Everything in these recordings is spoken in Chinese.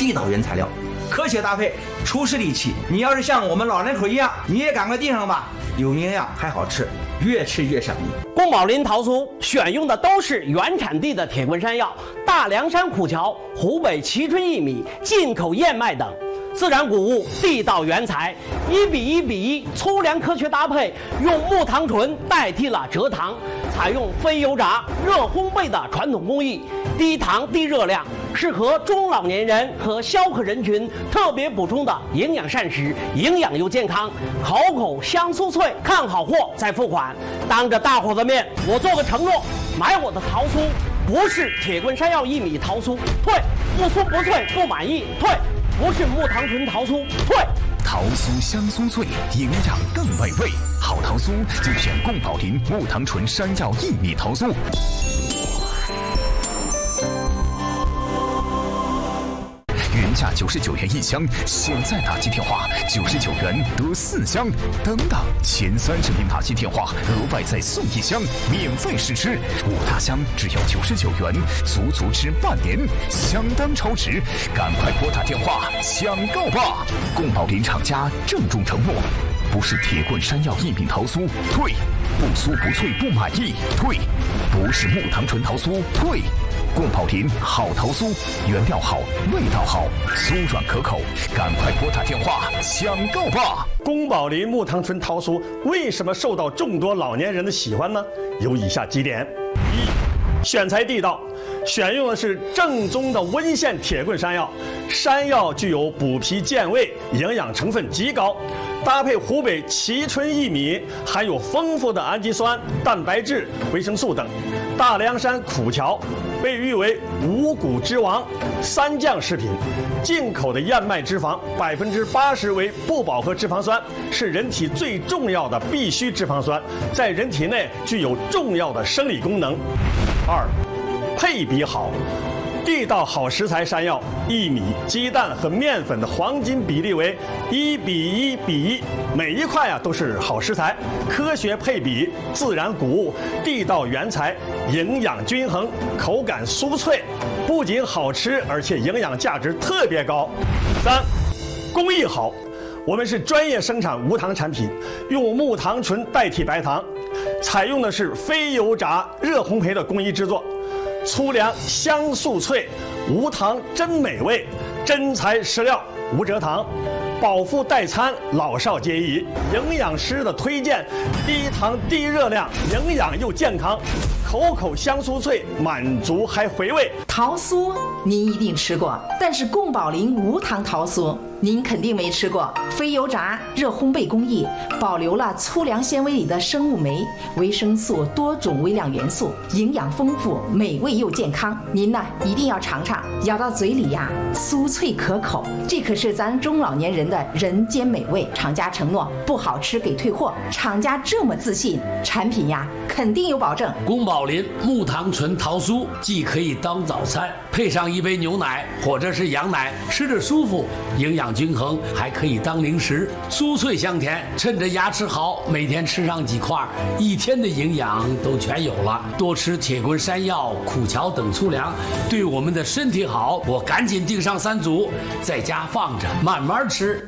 地道原材料，科学搭配，出师利器。你要是像我们老人口一样，你也赶快订上吧，有营养还好吃，越吃越上瘾。 宫保林桃酥选用的都是原产地的铁棍山药、大凉山苦荞、湖北蕲春薏米、进口燕麦等。自然谷物，地道原材，1:1:1粗粮科学搭配，用木糖醇代替了蔗糖，采用非油炸、热烘焙的传统工艺，低糖低热量，适合中老年人和消渴人群特别补充的营养膳食，营养又健康，口香酥脆。看好货再付款，当着大伙的面，我做个承诺，买我的桃酥不是铁棍山药薏米桃酥，退；不酥不脆不满意，退。不是木糖醇桃酥，退。 桃酥香酥脆，营养更美味。好桃酥就选宫保林木糖醇山药薏米桃酥。原价99元1箱，现在打击电话99元得4箱。等等，前30名打击电话额外再送1箱，免费试吃，5大箱只要99元，足吃半年，相当超值。赶快拨打电话抢购吧！宫保林厂家郑重承诺，不是铁棍山药薏米桃酥，退；不酥不脆不满意，退；不是木糖醇桃酥，退。宫保林好桃酥，原料好，味道好，酥软可口，赶快拨打电话抢购吧！ 宫保林木糖醇桃酥为什么受到众多老年人的喜欢呢？有以下几点：一、选材地道，选用的是正宗的温县铁棍山药，山药具有补脾健胃，营养成分极高。搭配湖北蕲春薏米，含有丰富的氨基酸、蛋白质、维生素等。大凉山苦荞被誉为五谷之王，3降食品。进口的燕麦脂肪80%为不饱和脂肪酸，是人体最重要的必需脂肪酸，在人体内具有重要的生理功能。2、配比好。地道好食材山药、薏米、鸡蛋和面粉的黄金比例为1:1:1，每一块都是好食材，科学配比，自然谷物，地道原材，营养均衡，口感酥脆，不仅好吃，而且营养价值特别高。3、工艺好，我们是专业生产无糖产品，用木糖醇代替白糖，采用的是非油炸、热烘焙的工艺制作。粗粮香酥脆，无糖真美味，真材实料，无蔗糖，饱腹代餐，老少皆宜。营养师的推荐，低糖低热量，营养又健康，口香酥脆，满足还回味。 桃酥您一定吃过，但是宫保林无糖桃酥您肯定没吃过。非油炸、热烘焙工艺，保留了粗粮纤维里的生物酶、维生素、多种微量元素，营养丰富，美味又健康。您呢一定要尝尝，咬到嘴里酥脆可口，这可是咱中老年人的人间美味。厂家承诺不好吃给退货，厂家这么自信，产品肯定有保证。 宫保林木糖醇桃酥既可以当早餐，配上一杯牛奶或者是羊奶，吃着舒服，营养均衡，还可以当零食，酥脆香甜。趁着牙齿好，每天吃上几块，1天的营养都全有了。多吃铁棍山药、苦荞等粗粮，对我们的身体好。我赶紧订上3组，在家放着慢慢吃。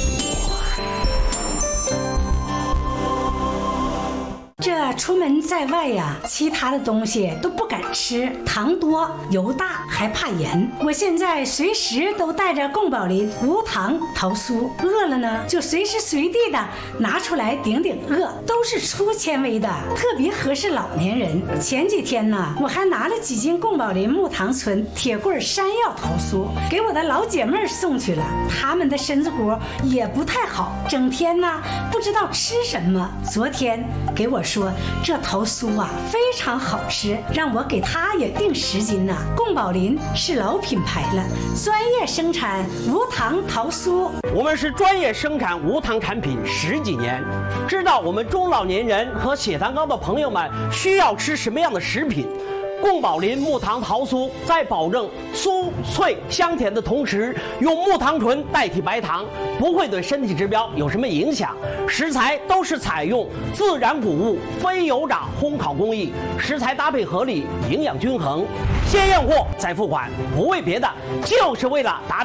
这出门在外其他的东西都不敢吃，糖多油大还怕盐。我现在随时都带着宫保林无糖桃酥，饿了呢就随时随地的拿出来顶饿，都是粗纤维的，特别合适老年人。前几天呢，我还拿了几斤宫保林木糖醇铁棍山药桃酥给我的老姐妹送去了，她们的身子骨也不太好，整天不知道吃什么。昨天给我说这桃酥非常好吃，让我给他也订10斤呢。宫保林是老品牌了，专业生产无糖桃酥。 我们是专业生产无糖产品10几年，知道我们中老年人和血糖高的朋友们需要吃什么样的食品。宫保林木糖桃酥在保证酥脆香甜的同时，用木糖醇代替白糖，不会对身体指标有什么影响。食材都是采用自然谷物、非油炸烘烤工艺，食材搭配合理，营养均衡。先验货再付款，不为别的，就是为了达到